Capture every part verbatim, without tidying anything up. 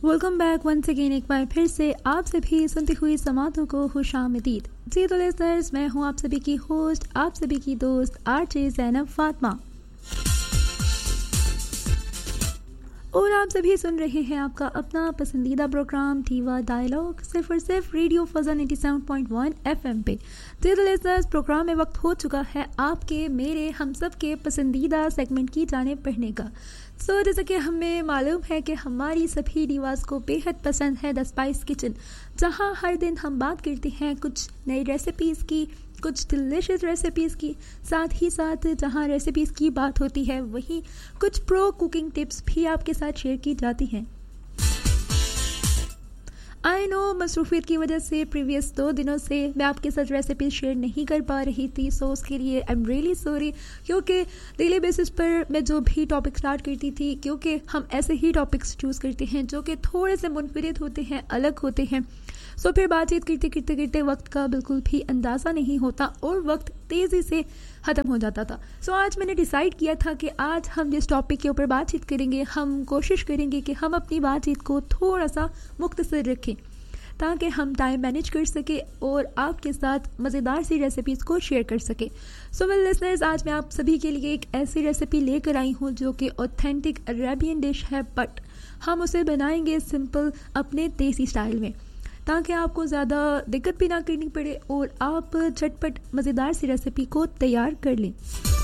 Welcome back once again, एक बार फिर से आप सभी सुनती हुई समातों को खुशामदीद। जी तो लिसनर्स, मैं हूँ आप सभी की होस्ट, आप सभी की दोस्त आरजे ज़ैनब फातिमा, और आप सभी सुन रहे हैं आपका अपना पसंदीदा प्रोग्राम दीवा डायलॉग सिर्फ और सिर्फ रेडियो फजा सत्तानवे पॉइंट एक एफएम पे। जी तो लिसनर्स, प्रोग्राम में वक्त हो चुका है आपके मेरे हम सब के पसंदीदा सेगमेंट की जाने पढ़ने का। सो so, जैसा कि हमें मालूम है कि हमारी सभी डिवास को बेहद पसंद है द स्पाइस किचन, जहां हर दिन हम बात करते हैं कुछ नई रेसिपीज़ की, कुछ डिलीशियस रेसिपीज़ की, साथ ही साथ जहां रेसिपीज़ की बात होती है वहीं कुछ प्रो कुकिंग टिप्स भी आपके साथ शेयर की जाती हैं। आई नो मसरूफियत की वजह से प्रीवियस दो दिनों से मैं आपके साथ रेसिपी शेयर नहीं कर पा रही थी, सो उसके लिए आई एम रियली सॉरी, क्योंकि डेली बेसिस पर मैं जो भी टॉपिक स्टार्ट करती थी, क्योंकि हम ऐसे ही टॉपिक्स चूज़ करते हैं जो कि थोड़े से मुनफरिद होते हैं, अलग होते हैं, सो फिर बातचीत करते करते करते वक्त का बिल्कुल भी अंदाज़ा नहीं होता और वक्त तेज़ी से ख़त्म हो जाता था। सो आज मैंने डिसाइड किया था कि आज हम जिस टॉपिक के ऊपर बातचीत करेंगे, हम कोशिश करेंगे कि हम अपनी बातचीत को थोड़ा सा मुख्तसर रखें ताकि हम टाइम मैनेज कर सके और आपके साथ मज़ेदार सी रेसिपीज़ को शेयर कर सके। सो वेल लिसनर्स, आज मैं आप सभी के लिए एक ऐसी रेसिपी लेकर आई हूँ जो कि ऑथेंटिक अरेबियन डिश है, बट हम उसे बनाएंगे सिंपल अपने देसी स्टाइल में, ताकि आपको ज़्यादा दिक्कत भी ना करनी पड़े और आप झटपट मज़ेदार सी रेसिपी को तैयार कर लें।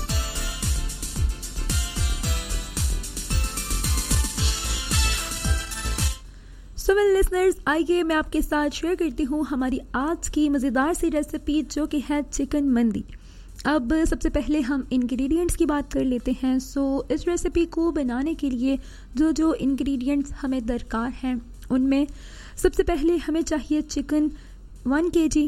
सो वेल लिसनर्स, आइए मैं आपके साथ शेयर करती हूँ हमारी आज की मज़ेदार सी रेसिपी जो कि है चिकन मंदी। अब सबसे पहले हम इंग्रेडिएंट्स की बात कर लेते हैं। सो so, इस रेसिपी को बनाने के लिए जो जो इंग्रेडिएंट्स हमें दरकार हैं उनमें सबसे पहले हमें चाहिए चिकन वन के जी,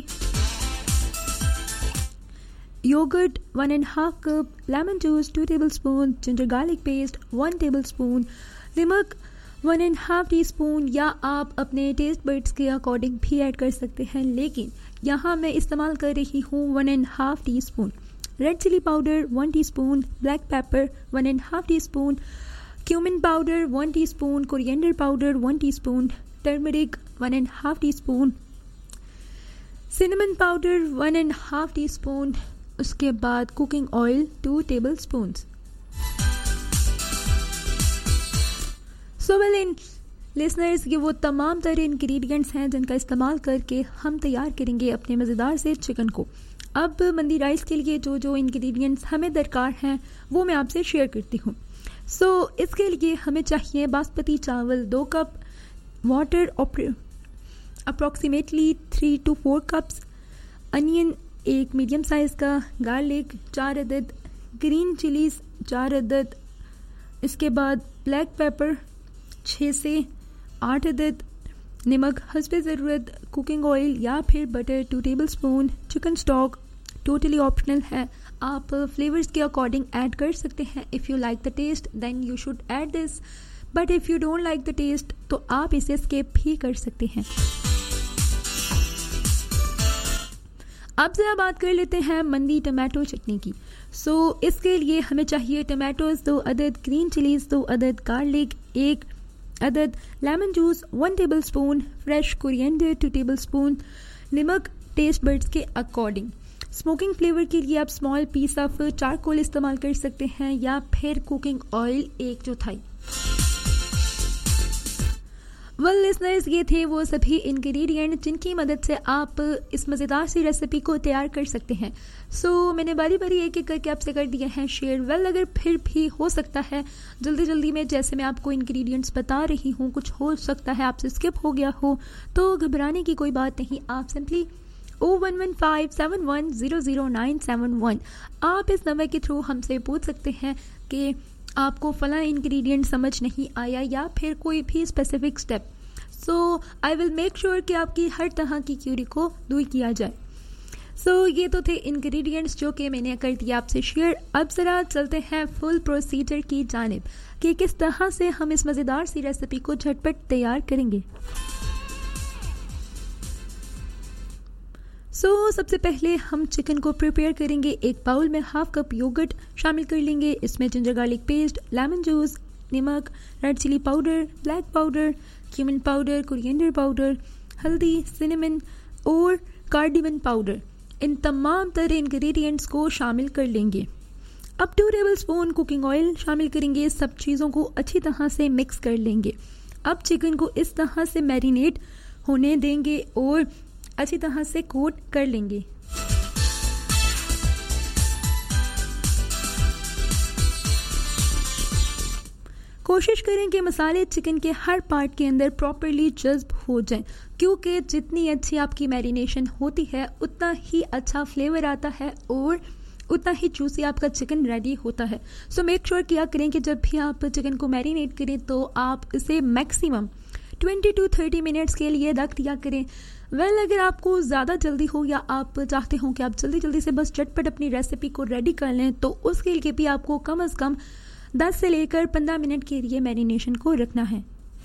yogurt one and half cup, lemon juice to table spoon, ginger garlic paste one table spoon, नमक one and half tea spoon, या आप अपने टेस्ट बड्स के अकॉर्डिंग भी ऐड कर सकते हैं, लेकिन यहाँ मैं इस्तेमाल कर रही हूँ one and half tea spoon, red chilli powder one tea spoon, black pepper one and half tea spoon, cumin powder one tea spoon, coriander powder one tea spoon, turmeric one and half tea spoon, cinnamon powder one and half tea spoon, उसके बाद cooking oil to table spoon. So well in listeners, ये वो तमाम तरह ingredients हैं जिनका इस्तेमाल करके हम तैयार करेंगे अपने मज़ेदार से चिकन को। अब मंदी राइस के लिए जो जो इंग्रेडिएंट्स हमें दरकार हैं वो मैं आपसे शेयर करती हूँ। सो so, इसके लिए हमें चाहिए बासमती चावल दो cup, water approximately three to four cups, onion एक मीडियम साइज़ का, गार्लिक चार अदद, ग्रीन चिलीज चार अदद, इसके बाद ब्लैक पेपर छः से आठ अदद, नमक हस्बे ज़रूरत, कुकिंग ऑयल या फिर butter to table spoon, chicken stock totally optional है, आप फ्लेवर्स के अकॉर्डिंग ऐड कर सकते हैं। If you like the test then you should add this, but if you don't like the test तो आप इसे स्किप भी कर सकते हैं। अब जरा बात कर लेते हैं मंदी टमाटो चटनी की। सो so, इसके लिए हमें चाहिए टमाटोज दो अदद, ग्रीन चिलीज दो अदद, गार्लिक एक अदद, lemon juice one table spoon, fresh coriander to table spoon, नमक टेस्ट बड्स के अकॉर्डिंग। स्मोकिंग फ्लेवर के लिए आप स्मॉल पीस ऑफ चारकोल इस्तेमाल कर सकते हैं या फिर कुकिंग ऑयल एक चौथाई। वेल लिसनर्स, ये थे वो सभी इंग्रेडिएंट जिनकी मदद से आप इस मज़ेदार सी रेसिपी को तैयार कर सकते हैं। सो so, मैंने बारी बारी एक एक करके आपसे कर दिया है शेयर। वेल well, अगर फिर भी हो सकता है जल्दी जल्दी में जैसे मैं आपको इंग्रेडिएंट्स बता रही हूँ कुछ हो सकता है आपसे स्किप हो गया हो, तो घबराने की कोई बात नहीं। आप सिंपली ओ one one five seven one zero zero nine seven one आप इस नंबर के थ्रू हमसे पूछ सकते हैं कि आपको फला इंग्रेडिएंट समझ नहीं आया या फिर कोई भी specific step. So I will make sure कि आपकी हर तरह की क्यूरी को दूर किया जाए। सो so, ये तो थे इंग्रेडिएंट्स जो कि मैंने कर दिया आपसे शेयर। अब ज़रा चलते हैं फुल प्रोसीजर की जानिब कि किस तरह से हम इस मज़ेदार सी रेसिपी को झटपट तैयार करेंगे। सो so, सबसे पहले हम चिकन को प्रिपेयर करेंगे। एक बाउल में हाफ कप योगर्ट शामिल कर लेंगे, इसमें ginger garlic paste, lemon juice, नमक, red chilli powder, black powder, cumin powder, coriander powder, हल्दी, सिनेमन और कार्डिमन पाउडर, इन तमाम तरह इंग्रेडिएंट्स को शामिल कर लेंगे। अब to table spoon cooking oil शामिल करेंगे। सब चीज़ों को अच्छी तरह से मिक्स कर लेंगे। अब चिकन को इस तरह से मैरिनेट होने देंगे और अच्छी तरह से कोट कर लेंगे। कोशिश करें कि मसाले चिकन के हर पार्ट के अंदर प्रॉपरली जज्ब हो जाएं, क्योंकि जितनी अच्छी आपकी मैरिनेशन होती है उतना ही अच्छा फ्लेवर आता है और उतना ही जूसी आपका चिकन रेडी होता है। सो मेक श्योर किया करें कि जब भी आप चिकन को मैरिनेट करें तो आप इसे maximum twenty two thirty minutes के लिए रख दिया करें। वेल well, अगर आपको ज़्यादा जल्दी हो या आप चाहते हो कि आप जल्दी जल्दी से बस झटपट अपनी रेसिपी को रेडी कर लें तो उसके लिए भी आपको कम से कम दस से लेकर पंद्रह मिनट के लिए मैरिनेशन को रखना है।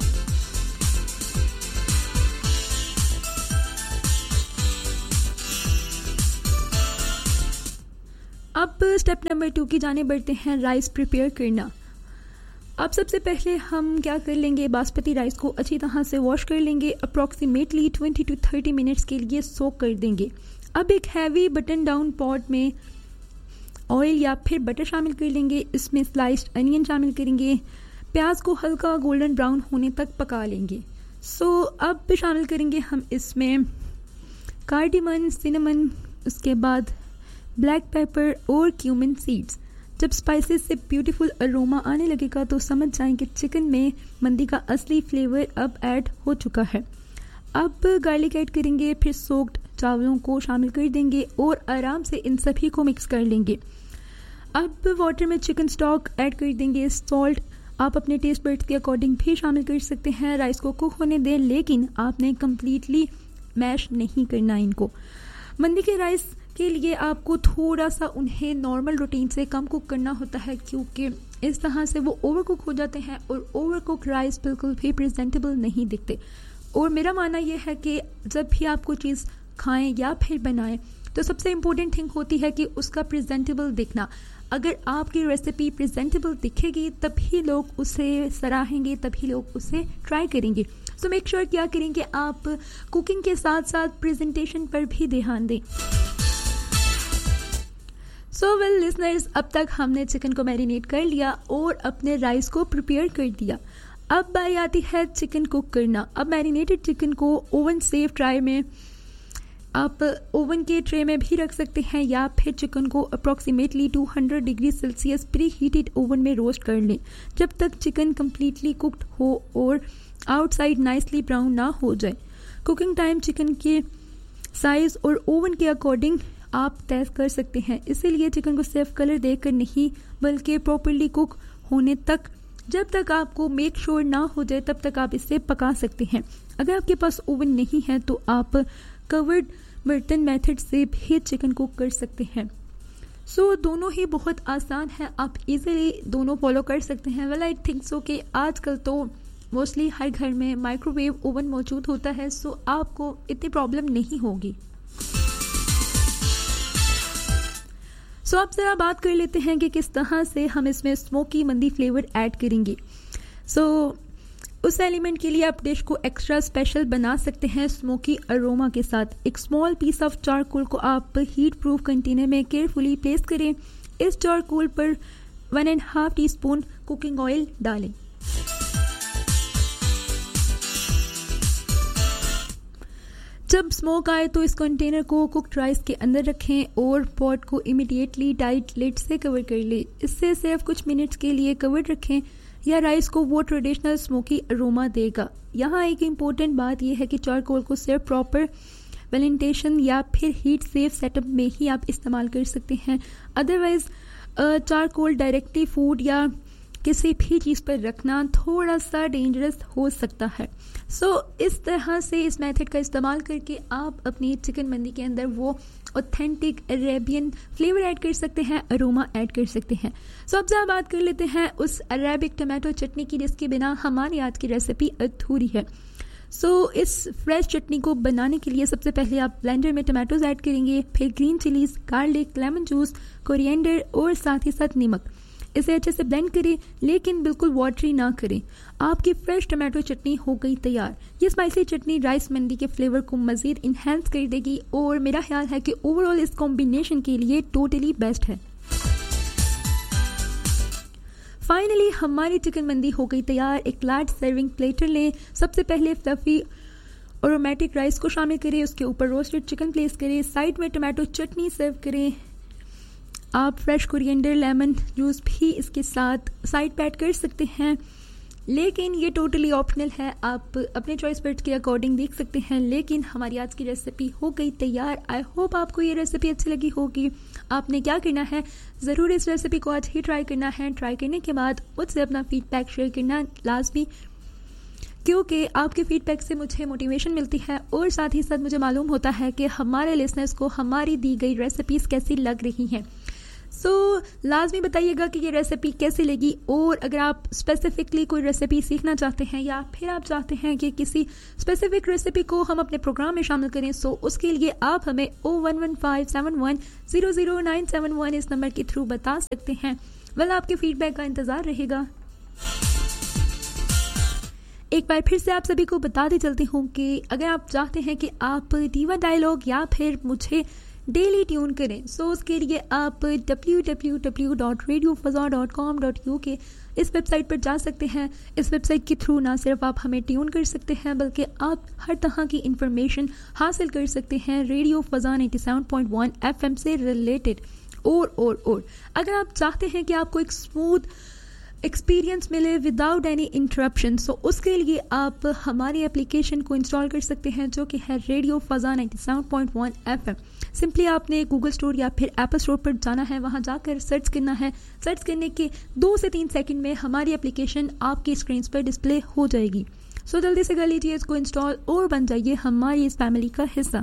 अब स्टेप नंबर टू की जाने बढ़ते हैं, राइस प्रिपेयर करना। अब सबसे पहले हम क्या कर लेंगे, बासमती राइस को अच्छी तरह से वॉश कर लेंगे। Approximately twenty two thirty minutes के लिए सोक कर देंगे। अब एक हैवी बटन डाउन पॉट में ऑयल या फिर बटर शामिल कर लेंगे। इसमें स्लाइस्ड अनियन शामिल करेंगे। प्याज को हल्का गोल्डन ब्राउन होने तक पका लेंगे। सो so, अब शामिल करेंगे हम इसमें कार्डिमन, सिनेमन, उसके बाद ब्लैक पेपर और क्यूमिन सीड्स। जब स्पाइसेस से ब्यूटीफुल अरोमा आने लगेगा तो समझ जाएं कि चिकन में मंदी का असली फ्लेवर अब ऐड हो चुका है। अब गार्लिक ऐड करेंगे, फिर सोक्ड चावलों को शामिल कर देंगे और आराम से इन सभी को मिक्स कर लेंगे। अब वाटर में चिकन स्टॉक ऐड कर देंगे। सॉल्ट आप अपने टेस्ट बड्स के अकॉर्डिंग भी शामिल कर सकते हैं। राइस को कुक होने दें, लेकिन आपने कम्प्लीटली मैश नहीं करना इनको। मंदी के राइस के लिए आपको थोड़ा सा उन्हें नॉर्मल रूटीन से कम कुक करना होता है, क्योंकि इस तरह से वो ओवर कुक हो जाते हैं और ओवर कुक राइस बिल्कुल भी प्रेजेंटेबल नहीं दिखते। और मेरा मानना यह है कि जब भी आप कोई चीज़ खाएं या फिर बनाएं तो सबसे इम्पोर्टेंट थिंग होती है कि उसका प्रेजेंटेबल दिखना। अगर आपकी रेसिपी प्रेजेंटेबल दिखेगी तभी लोग उसे सराहेंगे, तभी लोग उसे ट्राई करेंगे। सो मेक श्योर क्या करें कि आप कुकिंग के साथ साथ प्रेजेंटेशन पर भी ध्यान दें। सो वेल लिसनर्स, अब तक हमने चिकन को मैरिनेट कर लिया और अपने राइस को प्रिपेयर कर दिया। अब बारी आती है चिकन कुक करना। अब मैरिनेटेड चिकन को ओवन सेफ ट्राई में आप ओवन के ट्रे में भी रख सकते हैं या फिर चिकन को approximately two hundred degree Celsius pre heated oven में रोस्ट कर लें जब तक चिकन कम्प्लीटली कुक्ड हो और आउटसाइड नाइसली ब्राउन ना हो जाए। कुकिंग टाइम चिकन के साइज और ओवन के अकॉर्डिंग आप तय कर सकते हैं, इसीलिए चिकन को सिर्फ कलर देखकर नहीं बल्कि प्रॉपरली कुक होने तक, जब तक आपको मेक श्योर ना हो जाए तब तक आप इसे पका सकते हैं। अगर आपके पास ओवन नहीं है तो आप कवर्ड बर्तन मेथड से भी चिकन कुक कर सकते हैं। सो so, दोनों ही बहुत आसान है, आप इजीली दोनों फॉलो कर सकते हैं। वेल आई थिंक सो कि आजकल तो मोस्टली हर घर में माइक्रोवेव ओवन मौजूद होता है, सो so आपको इतनी प्रॉब्लम नहीं होगी। सो so, अब जरा बात कर लेते हैं कि किस तरह से हम इसमें स्मोकी मंदी फ्लेवर ऐड करेंगे। सो so, उस एलिमेंट के लिए आप डिश को एक्स्ट्रा स्पेशल बना सकते हैं स्मोकी अरोमा के साथ। एक स्मॉल पीस ऑफ चारकोल को आप हीट प्रूफ कंटेनर में केयरफुली प्लेस करें। इस चारकोल पर one and half tea spoon cooking oil डालें। जब स्मोक आए तो इस कंटेनर को कुक्ड राइस के अंदर रखें और पॉट को इमीडिएटली टाइट लिड से कवर कर लें। इससे सिर्फ कुछ मिनट्स के लिए कवर रखें या राइस को वो ट्रेडिशनल स्मोकी अरोमा देगा। यहाँ एक इम्पोर्टेंट बात यह है कि चारकोल को सिर्फ प्रॉपर वेलेंटेशन या फिर हीट सेफ सेटअप में ही आप इस्तेमाल कर सकते हैं। अदरवाइज चारकोल डायरेक्टली फूड या किसी भी चीज़ पर रखना थोड़ा सा डेंजरस हो सकता है। सो so, इस तरह से इस मेथड का इस्तेमाल करके आप अपनी चिकन मंदी के अंदर वो ऑथेंटिक अरेबियन फ्लेवर ऐड कर सकते हैं, अरोमा ऐड कर सकते हैं। सो so, अब जब बात कर लेते हैं उस अरेबिक टमाटो चटनी की जिसके बिना हमारी आज की रेसिपी अधूरी है। सो so, इस फ्रेश चटनी को बनाने के लिए सबसे पहले आप ब्लेंडर में टमाटोज ऐड करेंगे, फिर green chillies, garlic, lemon juice, coriander और साथ ही साथ नमक। इसे अच्छे से ब्लेंड करें, लेकिन बिल्कुल वाटरी ना करें। आपकी फ्रेश टमाटो चटनी हो गई तैयार। ये स्पाइसी चटनी राइस मंडी के फ्लेवर को मजीद इन्हेंस कर देगी और मेरा ख्याल है कि ओवरऑल इस कॉम्बिनेशन के लिए टोटली बेस्ट है। फाइनली हमारी चिकन मंदी हो गई तैयार। एक लार्ज सर्विंग प्लेटर लें। सबसे पहले फ्लफी अरोमेटिक राइस को शामिल करें, उसके ऊपर रोस्टेड चिकन प्लेस करें, साइड में टमाटो चटनी सर्व करें। आप फ्रेश कोरिएंडर, लेमन जूस भी इसके साथ साइड पे ऐड कर सकते हैं, लेकिन ये टोटली ऑप्शनल है, आप अपने चॉइस बर्ड्स के अकॉर्डिंग देख सकते हैं। लेकिन हमारी आज की रेसिपी हो गई तैयार। आई होप आपको ये रेसिपी अच्छी लगी होगी। आपने क्या करना है, ज़रूर इस रेसिपी को आज ही ट्राई करना है। ट्राई करने के बाद मुझसे अपना फीडबैक शेयर करना लाजमी, क्योंकि आपके फीडबैक से मुझे मोटिवेशन मिलती है और साथ ही साथ मुझे मालूम होता है कि हमारे लिसनर्स को हमारी दी गई रेसिपीज़ कैसी लग रही हैं। सो so, लाजमी बताइएगा कि ये रेसिपी कैसी लगी, और अगर आप स्पेसिफिकली कोई रेसिपी सीखना चाहते हैं या फिर आप चाहते हैं कि किसी स्पेसिफिक रेसिपी को हम अपने प्रोग्राम में शामिल करें, सो so, उसके लिए आप हमें ओ one one five seven one zero zero nine seven one इस नंबर के थ्रू बता सकते हैं। वेल, आपके फीडबैक का इंतज़ार रहेगा। एक बार फिर से आप सभी को बताते चलती हूँ कि अगर आप चाहते हैं कि आप दीवा डायलॉग या फिर मुझे डेली ट्यून करें, सो so उसके लिए आप W W W dot radio फज़ा dot com dot U के इस वेबसाइट पर जा सकते हैं। इस वेबसाइट के थ्रू ना सिर्फ आप हमें ट्यून कर सकते हैं, बल्कि आप हर तरह की इंफॉर्मेशन हासिल कर सकते हैं radio फज़ा ninety seven point one F M से रिलेटेड। और और और अगर आप चाहते हैं कि आपको एक स्मूथ एक्सपीरियंस मिले विदाउट एनी इंटरप्शन, सो उसके लिए आप हमारी एप्लीकेशन को इंस्टॉल कर सकते हैं, जो कि है radio फज़ा ninety seven point one F M. Simply आपने गूगल स्टोर या फिर एप्पल स्टोर पर जाना है, वहां जाकर सर्च करना है। सर्च करने के दो से तीन सेकंड में हमारी एप्लीकेशन आपकी स्क्रीन पर डिस्प्ले हो जाएगी। सो so, जल्दी से कर लीजिए इसको इंस्टॉल और बन जाइए हमारी इस फैमिली का हिस्सा।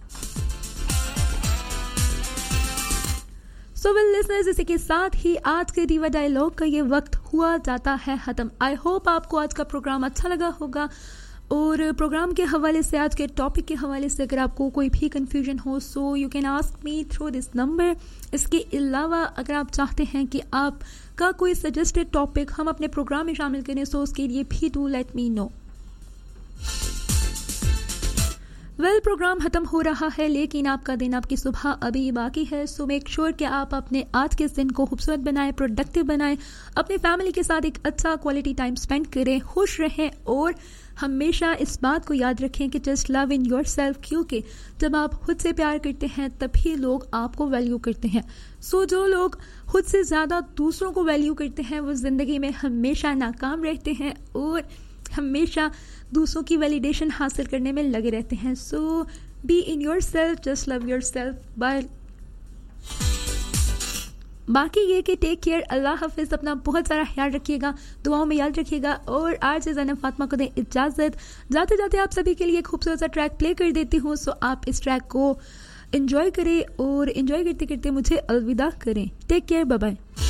सो वेल लिसनर्स, इसी के साथ ही आज के दीवा डायलॉग का ये वक्त हुआ जाता है खत्म। आई होप आपको आज का प्रोग्राम अच्छा लगा होगा, और प्रोग्राम के हवाले से, आज के टॉपिक के हवाले से अगर आपको कोई भी कंफ्यूजन हो, so you can ask me through this number. इसके अलावा अगर आप चाहते हैं कि आपका कोई सजेस्टेड टॉपिक हम अपने प्रोग्राम में शामिल करें, सो उसके लिए भी do let me know. Well well, programme खत्म हो रहा है, लेकिन आपका दिन, आपकी सुबह अभी बाकी है। सो मेक श्योर कि आप अपने आज के दिन को खूबसूरत बनाएं, प्रोडक्टिव बनाएं, अपनी फैमिली के साथ एक अच्छा क्वालिटी टाइम स्पेंड करें, खुश रहें, और हमेशा इस बात को याद रखें कि just love in your self, क्योंकि जब आप खुद से प्यार करते हैं तभी लोग आपको वैल्यू करते हैं। सो जो लोग खुद से ज़्यादा दूसरों को वैल्यू करते हैं वो ज़िंदगी में हमेशा नाकाम रहते हैं और हमेशा दूसरों की वैलिडेशन हासिल करने में लगे रहते हैं। सो be in your self, just love your self. Bye. बाकी ये कि टेक केयर, अल्लाह हाफिज़, अपना बहुत सारा ख्याल रखिएगा, दुआओं में याद रखिएगा, और आज से ज़ैनब फातिमा को दें इजाज़त। जाते जाते आप सभी के लिए खूबसूरत सा ट्रैक प्ले कर देती हूँ, सो आप इस ट्रैक को एंजॉय करें और एंजॉय करते करते मुझे अलविदा करें। Take care, bye bye.